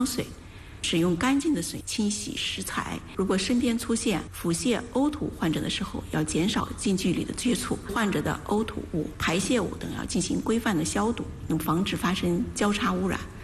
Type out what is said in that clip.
水，使用干净的水清洗食材。如果身边出现腹泻、呕吐患者的时候，要减少近距离的接触，患者的呕吐物、排泄物等要进行规范的消毒，能防止发生交叉污染。